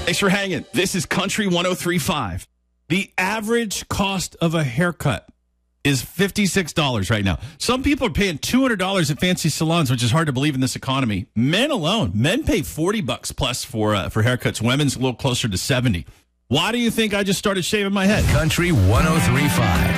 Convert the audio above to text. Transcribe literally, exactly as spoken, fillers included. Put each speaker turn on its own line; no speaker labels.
Thanks for hanging. This is Country one oh three point five. The average cost of a haircut is fifty-six dollars right now. Some people are paying two hundred dollars at fancy salons, which is hard to believe in this economy. Men alone, men pay forty bucks plus for uh, for haircuts. Women's a little closer to seventy. Why do you think I just started shaving my head?
Country one oh three point five.